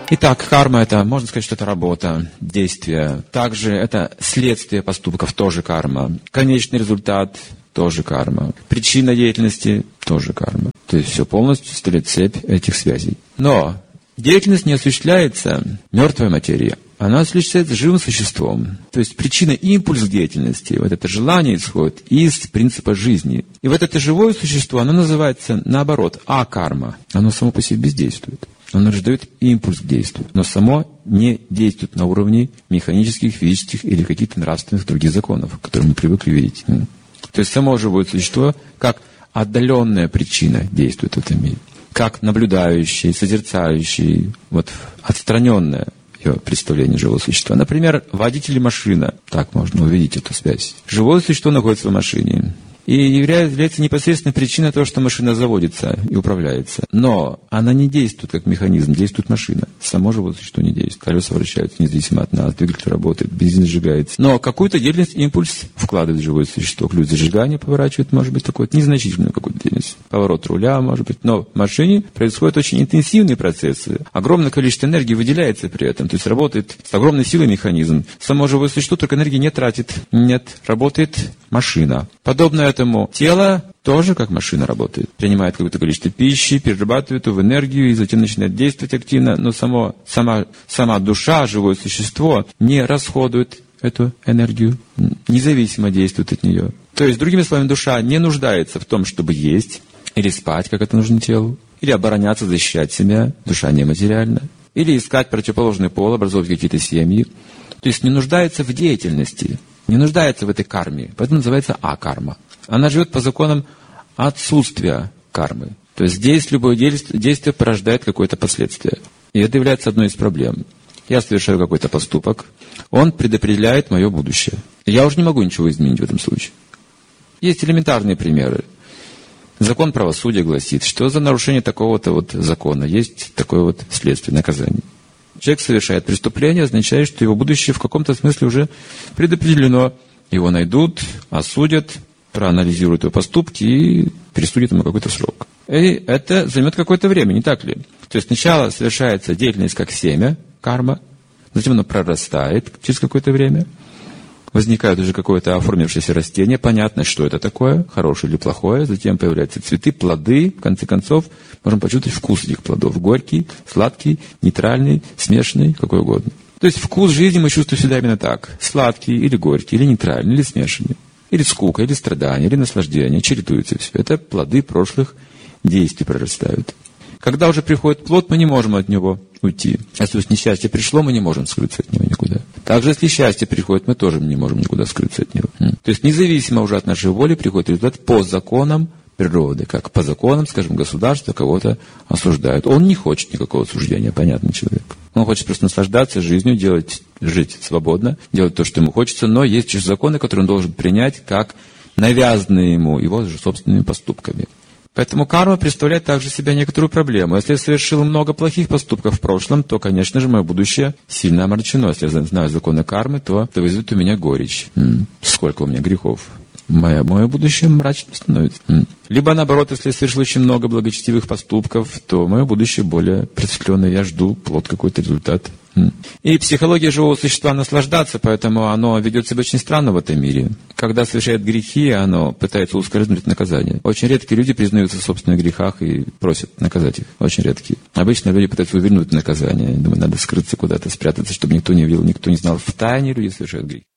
Итак, карма – это, можно сказать, что это работа, действие. Также это следствие поступков, тоже карма. Конечный результат – тоже карма. Причина деятельности – тоже карма. То есть все полностью составляет цепь этих связей. Но деятельность не осуществляется мертвой материей. Она осуществляется живым существом. То есть причина и импульс деятельности, вот это желание исходит из принципа жизни. И вот это живое существо, оно называется, наоборот, акарма. Оно само по себе бездействует. Оно лишь дает импульс к действию, но само не действует на уровне механических, физических или каких-то нравственных других законов, которые мы привыкли видеть. То есть само живое существо, как отдаленная причина, действует в этом мире. Как наблюдающий, созерцающий, вот отстраненное ее представление живого существа. Например, водитель машины, так можно увидеть эту связь. Живое существо находится в машине. И является непосредственной причиной того, что машина заводится и управляется. Но она не действует как механизм, действует машина. Само живое существо не действует. Колеса вращаются независимо от нас, двигатель работает, бензин сжигается. Но какую-то деятельность, импульс вкладывает в живое существо. Ключ зажигания поворачивает, может быть, такой незначительную какую-то деятельность. Поворот руля, может быть. Но в машине происходят очень интенсивные процессы. Огромное количество энергии выделяется при этом. То есть работает с огромной силой механизм. Само живое существо только энергии не тратит. Нет, работает машина. Подобно этому тело тоже как машина работает. Принимает какое-то количество пищи, перерабатывает ее в энергию и затем начинает действовать активно. Но сама душа, живое существо, не расходует эту энергию, независимо действует от нее. То есть, другими словами, душа не нуждается в том, чтобы есть или спать, как это нужно телу, или обороняться, защищать себя. Душа нематериальна. Или искать противоположный пол, образовывать какие-то семьи. То есть не нуждается в деятельности. Не нуждается в этой карме, поэтому называется акарма. Она живет по законам отсутствия кармы. То есть здесь любое действие порождает какое-то последствие. И это является одной из проблем. Я совершаю какой-то поступок, он предопределяет мое будущее. Я уже не могу ничего изменить в этом случае. Есть элементарные примеры. Закон правосудия гласит, что за нарушение такого-то вот закона есть такое вот следствие, наказание. Человек совершает преступление, означает, что его будущее в каком-то смысле уже предопределено. Его найдут, осудят, проанализируют его поступки и присудят ему какой-то срок. И это займет какое-то время, не так ли? То есть сначала совершается деятельность как семя, карма, затем оно прорастает через какое-то время, возникает уже какое-то оформившееся растение, понятно, что это такое, хорошее или плохое, затем появляются цветы, плоды, в конце концов, можем почувствовать вкус этих плодов. Горький, сладкий, нейтральный, смешанный, какой угодно. То есть вкус жизни мы чувствуем всегда именно так. Сладкий или горький, или нейтральный, или смешанный. Или скука, или страдание, или наслаждение. Чередуется все. Это плоды прошлых действий прорастают. Когда уже приходит плод, мы не можем от него уйти. Если несчастье пришло, мы не можем скрыться от него никуда. Также, если счастье приходит, мы тоже не можем никуда скрыться от него. То есть, независимо уже от нашей воли, приходит результат по законам природы. Как по законам, скажем, государства кого-то осуждают. Он не хочет никакого осуждения, понятный человек. Он хочет просто наслаждаться жизнью, жить свободно, делать то, что ему хочется, но есть же законы, которые он должен принять, как навязанные ему его же собственными поступками. Поэтому карма представляет также себя некоторую проблему. Если я совершил много плохих поступков в прошлом, то, конечно же, мое будущее сильно омрачено. Если я знаю законы кармы, то это вызовет у меня горечь. Сколько у меня грехов. Мое будущее мрачно становится. Либо наоборот, если я совершил очень много благочестивых поступков, то мое будущее более просветленное. Я жду плод какой-то результат. И психология живого существа наслаждаться, поэтому оно ведет себя очень странно в этом мире. Когда совершает грехи, оно пытается ускользнуть от наказания. Очень редкие люди признаются в собственных грехах и просят наказать их. Очень редкие. Обычно люди пытаются увернуть наказание. Думаю, надо скрыться куда-то, спрятаться, чтобы никто не видел, никто не знал. В тайне люди совершают грехи.